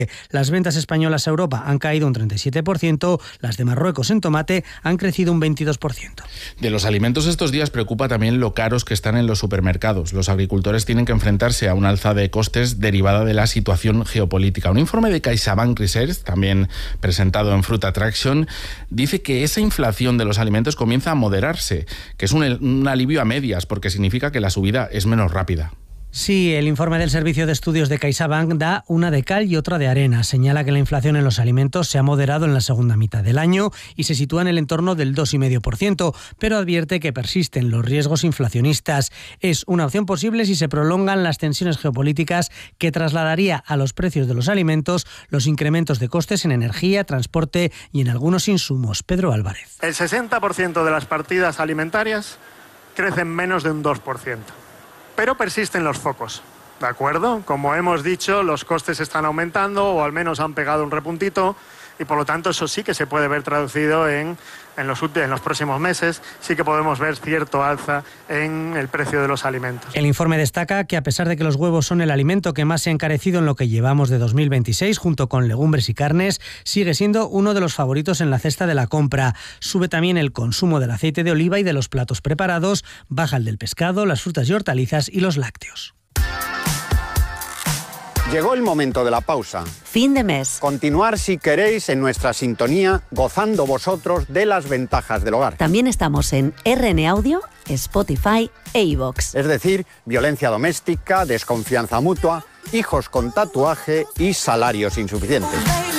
Las ventas españolas a Europa han caído un 37%, las de Marruecos en tomate han crecido un 22%. De los alimentos estos días preocupa también lo caros que están en los supermercados. Los agricultores tienen que enfrentarse a una alza de costes derivada de la situación geopolítica. Un informe de CaixaBank Research, también presentado en Fruit Attraction, dice que esa inflación de los alimentos comienza a moderarse, que es un alivio a medias, porque significa que la subida es menos rápida. Sí, el informe del Servicio de Estudios de CaixaBank da una de cal y otra de arena. Señala que la inflación en los alimentos se ha moderado en la segunda mitad del año y se sitúa en el entorno del 2,5%, pero advierte que persisten los riesgos inflacionistas. Es una opción posible si se prolongan las tensiones geopolíticas, que trasladaría a los precios de los alimentos los incrementos de costes en energía, transporte y en algunos insumos. Pedro Álvarez. El 60% de las partidas alimentarias crecen menos de un 2%. Pero persisten los focos, ¿de acuerdo? Como hemos dicho, los costes están aumentando o al menos han pegado un repuntito y por lo tanto eso sí que se puede ver traducido en los próximos meses. Sí que podemos ver cierto alza en el precio de los alimentos. El informe destaca que a pesar de que los huevos son el alimento que más se ha encarecido en lo que llevamos de 2026, junto con legumbres y carnes, sigue siendo uno de los favoritos en la cesta de la compra. Sube también el consumo del aceite de oliva y de los platos preparados, baja el del pescado, las frutas y hortalizas y los lácteos. Llegó el momento de la pausa. Fin de mes. Continuar, si queréis, en nuestra sintonía, gozando vosotros de las ventajas del hogar. También estamos en RN Audio, Spotify e iVoox. Es decir, violencia doméstica, desconfianza mutua, hijos con tatuaje y salarios insuficientes.